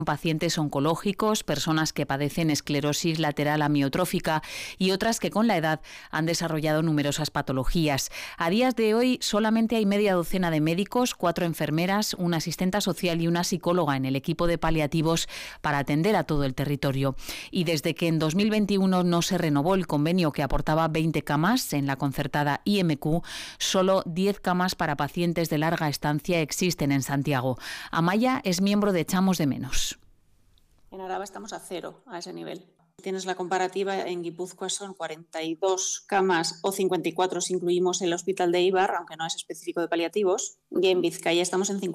pacientes oncológicos, personas que padecen esclerosis lateral amiotrófica y otras que con la edad han desarrollado numerosas patologías. A días de hoy solamente hay media docena de médicos, 4 enfermeras, una asistenta social y una psicóloga en el equipo de paliativos para atender a todo el territorio. Y desde que en 2021 no se renovó el convenio que aportaba 20 camas en la concertada IMQ, solo 10 camas para pacientes de larga estancia existen en Santiago. Amaya es miembro de Echamos de Menos. En Araba estamos a 0 a ese nivel. Tienes la comparativa, en Guipúzcoa son 42 camas o 54 si incluimos el hospital de Eibar, aunque no es específico de paliativos, y en Vizcaya estamos en 50.